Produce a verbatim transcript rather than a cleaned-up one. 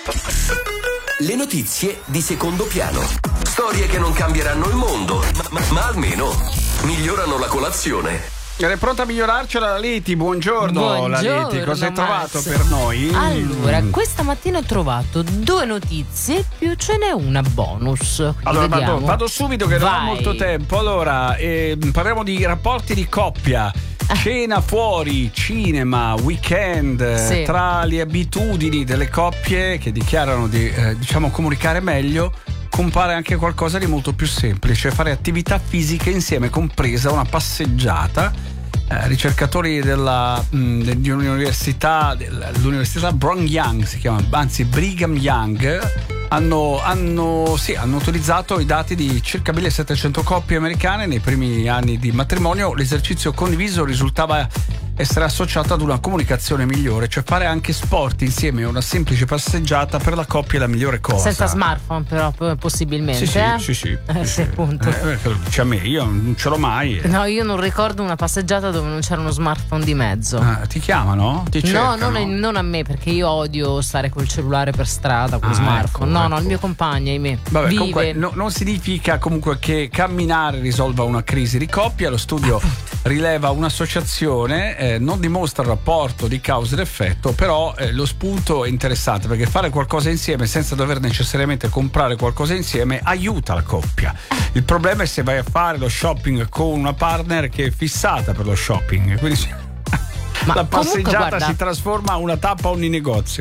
Le notizie di secondo piano. Storie che non cambieranno il mondo, ma, ma, ma almeno migliorano la colazione. È pronta a migliorarcela la Leti? Buongiorno, Buongiorno la Leti, cosa hai Max. trovato per noi? Allora, questa mattina ho trovato due notizie più ce n'è una bonus. Quindi Allora vado, vediamo. vado subito che non ho Vai. molto tempo. Allora, eh, parliamo di rapporti di coppia. Cena fuori, cinema, weekend, Sì. tra le abitudini delle coppie che dichiarano di eh, diciamo comunicare meglio, compare anche qualcosa di molto più semplice, fare attività fisiche insieme, compresa una passeggiata. Eh, ricercatori della mh, dell'università dell'università Brigham Young si chiama, anzi Brigham Young, hanno, hanno, sì, hanno utilizzato i dati di circa millesettecento coppie americane nei primi anni di matrimonio. L'esercizio condiviso risultava essere associato ad una comunicazione migliore, cioè fare anche sport insieme a una semplice passeggiata per la coppia è la migliore cosa. Senza smartphone però possibilmente. Sì, sì, eh? sì, sì, Eh, sì, sì, appunto. Eh, lo dice a me, io non ce l'ho mai. No, io non ricordo una passeggiata dove non c'era uno smartphone di mezzo. Ah, ti chiamano? Ti No, cercano? non, non a me, perché io odio stare col cellulare per strada, con lo Ah, smartphone. ecco, no, ecco. no, il mio compagno, ahimè. Vabbè, vive. comunque no- non significa comunque che camminare risolva una crisi di coppia. Lo studio rileva un'associazione, eh, non dimostra il rapporto di causa ed effetto, però eh, lo spunto è interessante, perché fare qualcosa insieme senza dover necessariamente comprare qualcosa insieme aiuta la coppia. Il problema è se vai a fare lo shopping con una partner che è fissata per lo shopping, quindi Ma la comunque, passeggiata guarda, si trasforma in una tappa a ogni negozio.